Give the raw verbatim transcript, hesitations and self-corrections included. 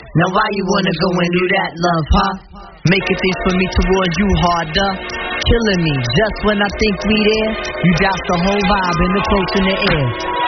Now why you wanna go and do that, love, huh? Making things for me towards you harder. Killing me just when I think we there. You douse the whole vibe and the close in the air.